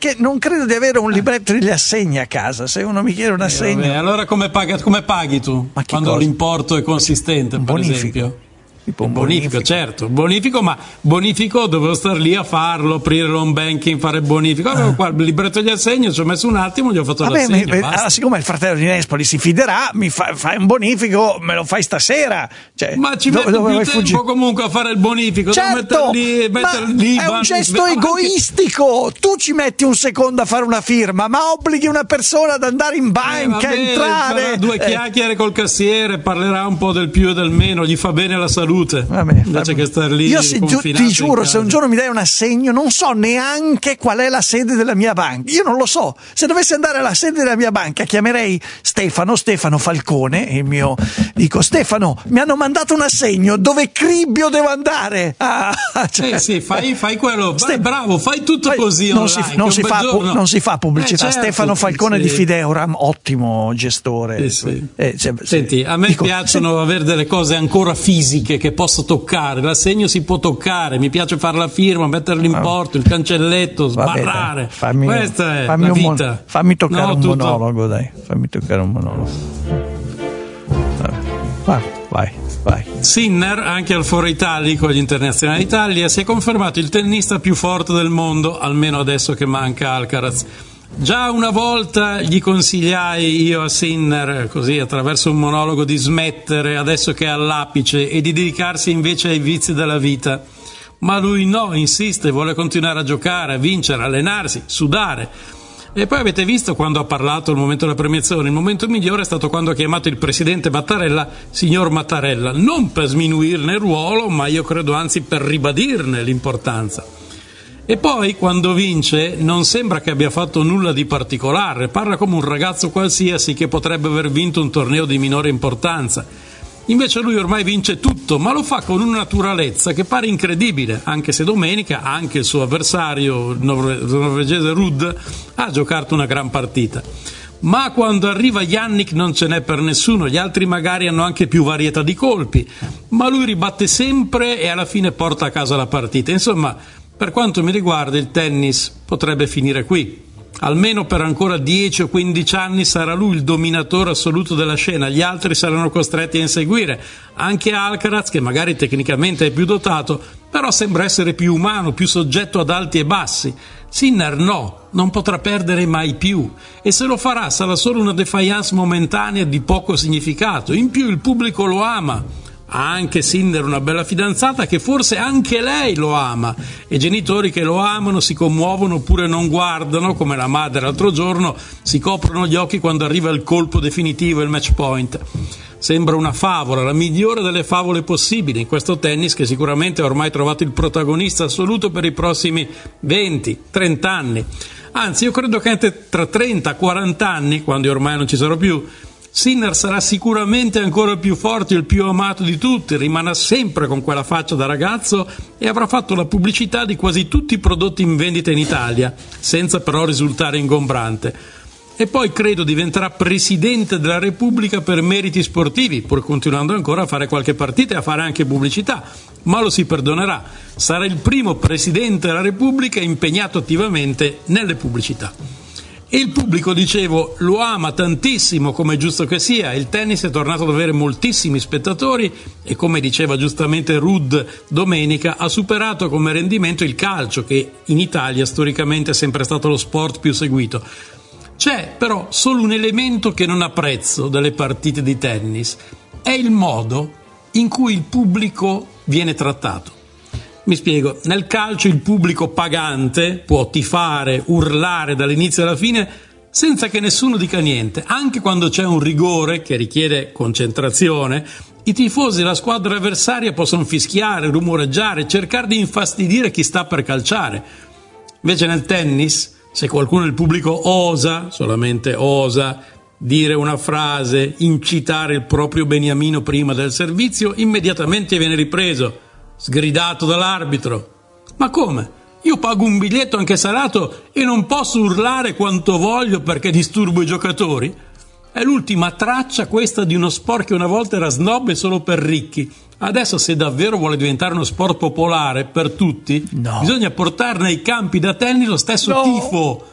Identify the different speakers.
Speaker 1: perché non credo di avere un libretto degli assegni a casa. Se uno mi chiede un assegno,
Speaker 2: vabbè, allora come paghi tu quando
Speaker 1: cosa?
Speaker 2: l'importo è consistente, per esempio? Tipo un bonifico, certo, ma bonifico dovevo star lì a farlo, aprire l'home banking, fare il bonifico. Avevo qua il libretto degli assegni, ci ho messo un attimo, gli ho fatto l'assegno.
Speaker 1: Siccome il fratello di Nespoli si fiderà, fai un bonifico, me lo fai stasera. Cioè,
Speaker 2: ma ci metto più tempo comunque a fare il bonifico,
Speaker 1: certo,
Speaker 2: mettere lì,
Speaker 1: è un gesto egoistico. Tu ci metti un secondo a fare una firma, ma obblighi una persona ad andare in banca, entrare.
Speaker 2: Farà due chiacchiere col cassiere, parlerà un po' del più e del meno, gli fa bene la salute. Invece che star lì.
Speaker 1: Io ti giuro, se un giorno mi dai un assegno, non so neanche qual è la sede della mia banca. Io non lo so. Se dovessi andare alla sede della mia banca, chiamerei Stefano Falcone e dico: Stefano, mi hanno mandato un assegno, dove cribbio devo andare?
Speaker 2: Sì, fai quello. Bravo, fai tutto così.
Speaker 1: Non si fa pubblicità.
Speaker 2: Certo,
Speaker 1: Stefano Falcone di Fideuram, ottimo gestore.
Speaker 2: Senti, a me piacciono avere delle cose ancora fisiche che posso toccare. L'assegno si può toccare, mi piace fare la firma, mettere l'importo, il cancelletto, sbarrare. Questa è la vita.
Speaker 1: Fammi toccare un monologo, dai. Fammi toccare un monologo. Vai.
Speaker 2: Sinner, anche al Foro Italico agli Internazionali d'Italia, si è confermato il tennista più forte del mondo, almeno adesso che manca Alcaraz. Già una volta gli consigliai io a Sinner, così attraverso un monologo, di smettere adesso che è all'apice e di dedicarsi invece ai vizi della vita. Ma lui no, insiste, vuole continuare a giocare, a vincere, a allenarsi, sudare. E poi avete visto quando ha parlato al momento della premiazione, il momento migliore è stato quando ha chiamato il presidente Mattarella signor Mattarella, non per sminuirne il ruolo, ma io credo anzi per ribadirne l'importanza. E poi quando vince non sembra che abbia fatto nulla di particolare, parla come un ragazzo qualsiasi che potrebbe aver vinto un torneo di minore importanza. Invece lui ormai vince tutto, ma lo fa con una naturalezza che pare incredibile, anche se domenica anche il suo avversario, il norvegese Ruud, ha giocato una gran partita. Ma quando arriva Jannik non ce n'è per nessuno, gli altri magari hanno anche più varietà di colpi, ma lui ribatte sempre e alla fine porta a casa la partita. Insomma, per quanto mi riguarda il tennis potrebbe finire qui. Almeno per ancora 10 o 15 anni sarà lui il dominatore assoluto della scena, gli altri saranno costretti a inseguire. Anche Alcaraz, che magari tecnicamente è più dotato, però sembra essere più umano, più soggetto ad alti e bassi. Sinner no, non potrà perdere mai più, e se lo farà sarà solo una défaillance momentanea di poco significato. In più il pubblico lo ama. Ha anche Sinner una bella fidanzata che forse anche lei lo ama, e genitori che lo amano si commuovono oppure non guardano, come la madre l'altro giorno, si coprono gli occhi quando arriva il colpo definitivo, il match point. Sembra una favola, la migliore delle favole possibili in questo tennis che sicuramente ha ormai trovato il protagonista assoluto per i prossimi 20-30 anni. Anzi, io credo che anche tra 30-40 anni, quando ormai non ci sarò più, Sinner sarà sicuramente ancora più forte, il più amato di tutti, rimarrà sempre con quella faccia da ragazzo e avrà fatto la pubblicità di quasi tutti i prodotti in vendita in Italia, senza però risultare ingombrante. E poi credo diventerà Presidente della Repubblica per meriti sportivi, pur continuando ancora a fare qualche partita e a fare anche pubblicità, ma lo si perdonerà. Sarà il primo Presidente della Repubblica impegnato attivamente nelle pubblicità. E il pubblico, dicevo, lo ama tantissimo, come è giusto che sia. Il tennis è tornato ad avere moltissimi spettatori e, come diceva giustamente Ruud domenica, ha superato come rendimento il calcio, che in Italia storicamente è sempre stato lo sport più seguito. C'è però solo un elemento che non apprezzo delle partite di tennis: è il modo in cui il pubblico viene trattato. Mi spiego, nel calcio il pubblico pagante può tifare, urlare dall'inizio alla fine senza che nessuno dica niente. Anche quando c'è un rigore che richiede concentrazione, i tifosi della squadra avversaria possono fischiare, rumoreggiare, cercare di infastidire chi sta per calciare. Invece nel tennis, se qualcuno del pubblico osa, solamente osa, dire una frase, incitare il proprio beniamino prima del servizio, immediatamente viene ripreso, sgridato dall'arbitro. Ma come? Io pago un biglietto anche salato e non posso urlare quanto voglio perché disturbo i giocatori? È l'ultima traccia questa di uno sport che una volta era snob e solo per ricchi. Adesso, se davvero vuole diventare uno sport popolare per tutti, bisogna portare nei campi da tennis lo stesso tifo,